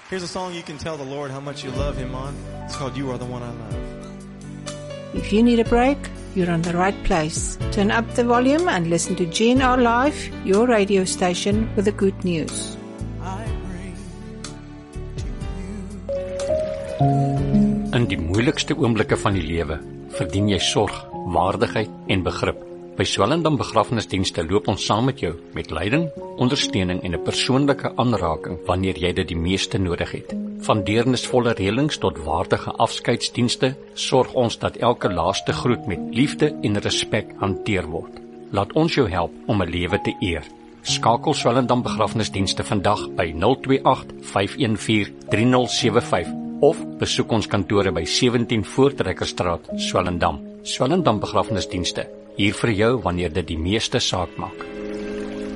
Here's a song you can tell the Lord how much you love Him on. It's called You Are the One I Love. If you need a break, you're on the right place. Turn up the volume and listen to GNR Live, your radio station with the good news. In die moeilikste oomblikke van die lewe verdien jy sorg, waardigheid en begrip. By Swellendam Begrafnisdienste loop ons saam met jou met leiding, ondersteuning en 'n persoonlike aanraking wanneer jy dit die meeste nodig het. Van deernisvolle reëlings tot waardige afskeidsdienste sorg ons dat elke laaste groet met liefde en respek hanteer word. Laat ons jou help om 'n lewe te eer. Skakel Swellendam Begrafnisdienste vandag by 028 514 3075 of besoek ons kantore by 17 Voortrekkerstraat, Swellendam. Swellendam Begrafnisdienste, hier vir jou wanneer dit die meeste saak maak.